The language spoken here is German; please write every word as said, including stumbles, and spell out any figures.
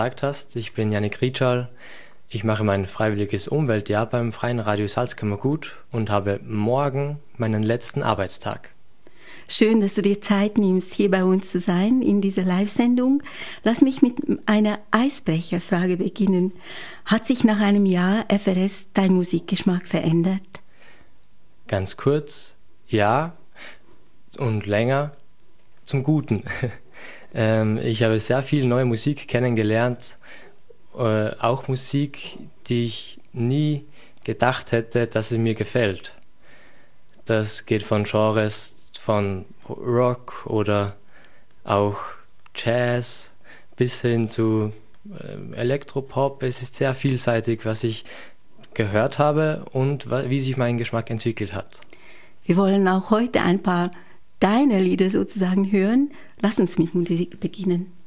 gesagt hast, ich bin Yannick Ritschal. Ich mache mein freiwilliges Umweltjahr beim Freien Radio Salzkammergut und habe morgen meinen letzten Arbeitstag. Schön, dass du dir Zeit nimmst, hier bei uns zu sein in dieser Live-Sendung. Lass mich mit einer Eisbrecherfrage beginnen. Hat sich nach einem Jahr F R S dein Musikgeschmack verändert? Ganz kurz, ja, und länger zum Guten. ähm, ich habe sehr viel neue Musik kennengelernt, äh, auch Musik, die ich nie gedacht hätte, dass es mir gefällt. Das geht von Genres von Rock oder auch Jazz bis hin zu äh, Elektropop. Es ist sehr vielseitig, was ich gehört habe und wie sich mein Geschmack entwickelt hat. Wir wollen auch heute ein paar deiner Lieder sozusagen hören. Lass uns mit Musik beginnen.